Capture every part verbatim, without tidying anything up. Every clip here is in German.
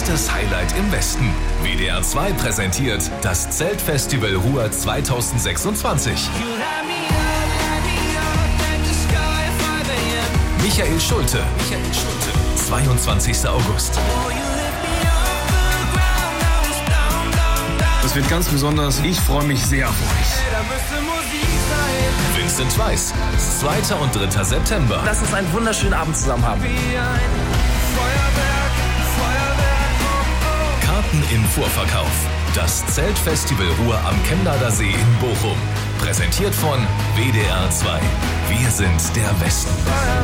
Größtes Highlight im Westen. W D R zwei präsentiert das Zeltfestival Ruhr zweitausendsechsundzwanzig. Michael Schulte. Michael Schulte. zweiundzwanzigster August. Das wird ganz besonders. Ich freue mich sehr auf euch. Vincent Weiss. zweiter und dritter September. Lass uns einen wunderschönen Abend zusammen haben. Karten im Vorverkauf. Das Zeltfestival Ruhr am Chemnader See in Bochum. Präsentiert von W D R zwei. Wir sind der Westen.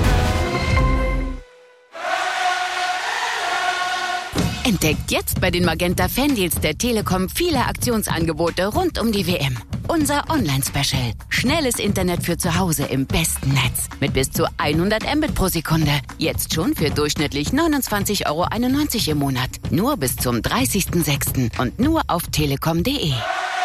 Entdeckt jetzt bei den Magenta Fandeals der Telekom viele Aktionsangebote rund um die W M. Unser Online-Special. Schnelles Internet für zu Hause im besten Netz. Mit bis zu hundert Mbit pro Sekunde. Jetzt schon für durchschnittlich neunundzwanzig Euro einundneunzig im Monat. Nur bis zum dreißigsten sechsten und nur auf telekom punkt de.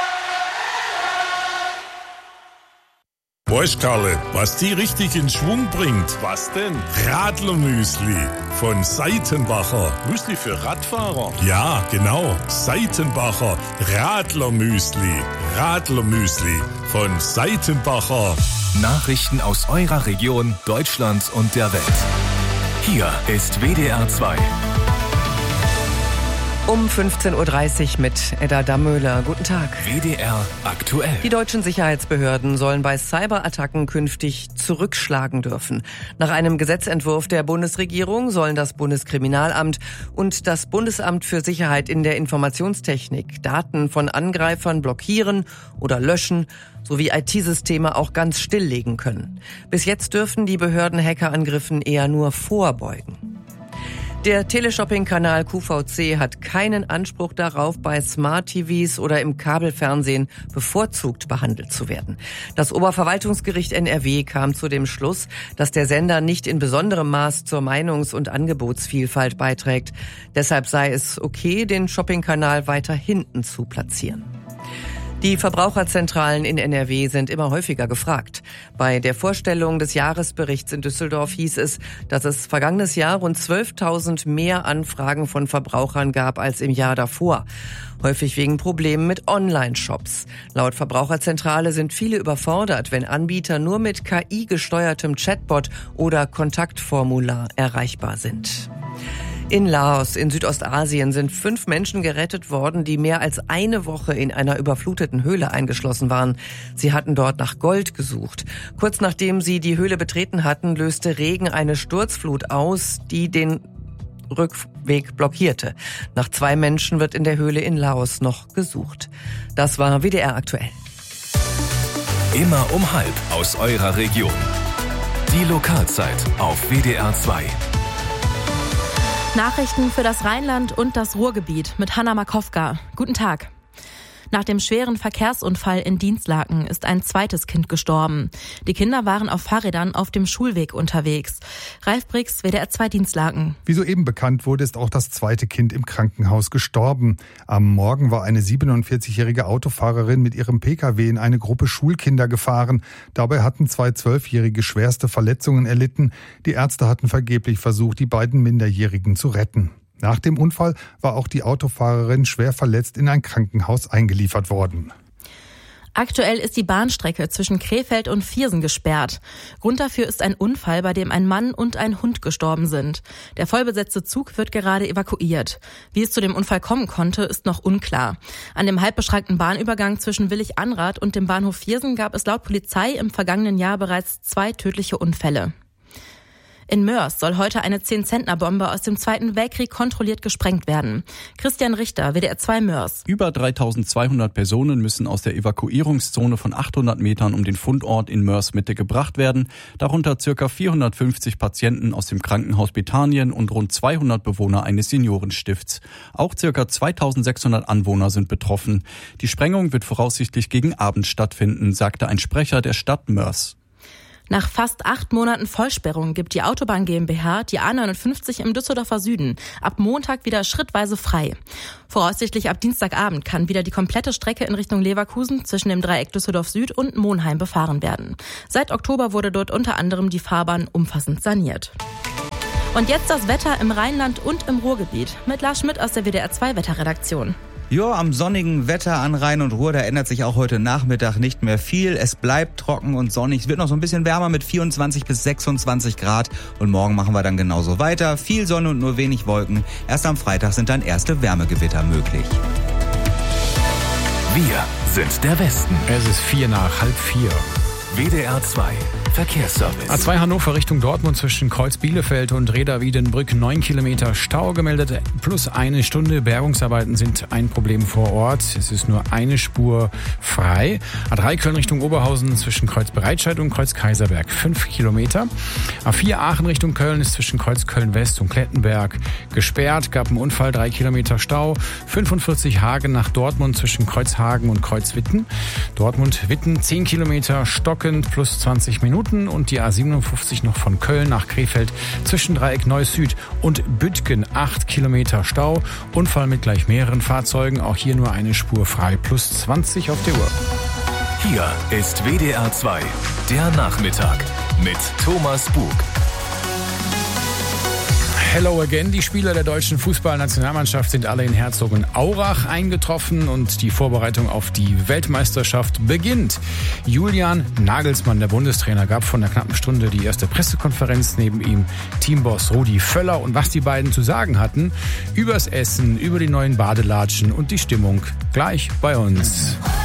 Weißt Karle, was die richtig in Schwung bringt? Was denn? Radlermüsli von Seitenbacher. Müsli für Radfahrer? Ja, genau. Seitenbacher Radlermüsli. Radlermüsli von Seitenbacher. Nachrichten aus eurer Region, Deutschland und der Welt. Hier ist W D R zwei. Um fünfzehn Uhr dreißig mit Edda Dammöhler. Guten Tag. W D R aktuell. Die deutschen Sicherheitsbehörden sollen bei Cyberattacken künftig zurückschlagen dürfen. Nach einem Gesetzentwurf der Bundesregierung sollen das Bundeskriminalamt und das Bundesamt für Sicherheit in der Informationstechnik Daten von Angreifern blockieren oder löschen sowie I T-Systeme auch ganz stilllegen können. Bis jetzt dürfen die Behörden Hackerangriffen eher nur vorbeugen. Der Teleshopping-Kanal Q V C hat keinen Anspruch darauf, bei Smart-T Vs oder im Kabelfernsehen bevorzugt behandelt zu werden. Das Oberverwaltungsgericht N R W kam zu dem Schluss, dass der Sender nicht in besonderem Maß zur Meinungs- und Angebotsvielfalt beiträgt. Deshalb sei es okay, den Shopping-Kanal weiter hinten zu platzieren. Die Verbraucherzentralen in N R W sind immer häufiger gefragt. Bei der Vorstellung des Jahresberichts in Düsseldorf hieß es, dass es vergangenes Jahr rund zwölftausend mehr Anfragen von Verbrauchern gab als im Jahr davor. Häufig wegen Problemen mit Online-Shops. Laut Verbraucherzentrale sind viele überfordert, wenn Anbieter nur mit K I-gesteuertem Chatbot oder Kontaktformular erreichbar sind. In Laos in Südostasien sind fünf Menschen gerettet worden, die mehr als eine Woche in einer überfluteten Höhle eingeschlossen waren. Sie hatten dort nach Gold gesucht. Kurz nachdem sie die Höhle betreten hatten, löste Regen eine Sturzflut aus, die den Rückweg blockierte. Nach zwei Menschen wird in der Höhle in Laos noch gesucht. Das war W D R aktuell. Immer um halb aus eurer Region. Die Lokalzeit auf W D R zwei. Nachrichten für das Rheinland und das Ruhrgebiet mit Hanna Markowka. Guten Tag. Nach dem schweren Verkehrsunfall in Dinslaken ist ein zweites Kind gestorben. Die Kinder waren auf Fahrrädern auf dem Schulweg unterwegs. Ralf Brix, W D R zwei Dinslaken. Wie soeben bekannt wurde, ist auch das zweite Kind im Krankenhaus gestorben. Am Morgen war eine siebenundvierzigjährige Autofahrerin mit ihrem Pkw in eine Gruppe Schulkinder gefahren. Dabei hatten zwei Zwölfjährige schwerste Verletzungen erlitten. Die Ärzte hatten vergeblich versucht, die beiden Minderjährigen zu retten. Nach dem Unfall war auch die Autofahrerin schwer verletzt in ein Krankenhaus eingeliefert worden. Aktuell ist die Bahnstrecke zwischen Krefeld und Viersen gesperrt. Grund dafür ist ein Unfall, bei dem ein Mann und ein Hund gestorben sind. Der vollbesetzte Zug wird gerade evakuiert. Wie es zu dem Unfall kommen konnte, ist noch unklar. An dem halbbeschränkten Bahnübergang zwischen Willig-Anrath und dem Bahnhof Viersen gab es laut Polizei im vergangenen Jahr bereits zwei tödliche Unfälle. In Mörs soll heute eine zehn-Zentner-Bombe aus dem Zweiten Weltkrieg kontrolliert gesprengt werden. Christian Richter, W D R zwei Mörs. Über dreitausendzweihundert Personen müssen aus der Evakuierungszone von achthundert Metern um den Fundort in Mörs Mitte gebracht werden. Darunter ca. vierhundertfünfzig Patienten aus dem Krankenhaus Bethanien und rund zweihundert Bewohner eines Seniorenstifts. Auch ca. zweitausendsechshundert Anwohner sind betroffen. Die Sprengung wird voraussichtlich gegen Abend stattfinden, sagte ein Sprecher der Stadt Mörs. Nach fast acht Monaten Vollsperrung gibt die Autobahn GmbH die A neunundfünfzig im Düsseldorfer Süden ab Montag wieder schrittweise frei. Voraussichtlich ab Dienstagabend kann wieder die komplette Strecke in Richtung Leverkusen zwischen dem Dreieck Düsseldorf Süd und Monheim befahren werden. Seit Oktober wurde dort unter anderem die Fahrbahn umfassend saniert. Und jetzt das Wetter im Rheinland und im Ruhrgebiet mit Lars Schmidt aus der W D R zwei Wetterredaktion. Ja, am sonnigen Wetter an Rhein und Ruhr, da ändert sich auch heute Nachmittag nicht mehr viel. Es bleibt trocken und sonnig. Es wird noch so ein bisschen wärmer mit vierundzwanzig bis sechsundzwanzig Grad. Und morgen machen wir dann genauso weiter. Viel Sonne und nur wenig Wolken. Erst am Freitag sind dann erste Wärmegewitter möglich. Wir sind der Westen. Es ist vier nach halb vier. W D R zwei Verkehrsservice. A zwei Hannover Richtung Dortmund zwischen Kreuz Bielefeld und Reda-Wiedenbrück neun Kilometer Stau gemeldet, plus eine Stunde. Bergungsarbeiten sind ein Problem vor Ort. Es ist nur eine Spur frei. A drei Köln Richtung Oberhausen zwischen Kreuz Breitscheid und Kreuz Kaiserberg fünf Kilometer. A vier Aachen Richtung Köln ist zwischen Kreuz Köln-West und Klettenberg gesperrt. Gab einen Unfall, drei Kilometer Stau. fünfundvierzig Hagen nach Dortmund zwischen Kreuz Hagen und Kreuz Witten. Dortmund-Witten zehn Kilometer stockend plus zwanzig Minuten. Und die A siebenundfünfzig noch von Köln nach Krefeld zwischen Dreieck Neuss Süd und Büttgen acht Kilometer Stau. Unfall mit gleich mehreren Fahrzeugen, auch hier nur eine Spur frei, plus zwanzig auf der Uhr. Hier ist W D R zwei, der Nachmittag mit Thomas Bug. Hello again. Die Spieler der deutschen Fußballnationalmannschaft sind alle in Herzogenaurach eingetroffen und die Vorbereitung auf die Weltmeisterschaft beginnt. Julian Nagelsmann, der Bundestrainer, gab vor einer knappen Stunde die erste Pressekonferenz, neben ihm Teamboss Rudi Völler. Und was die beiden zu sagen hatten, übers Essen, über die neuen Badelatschen und die Stimmung, gleich bei uns.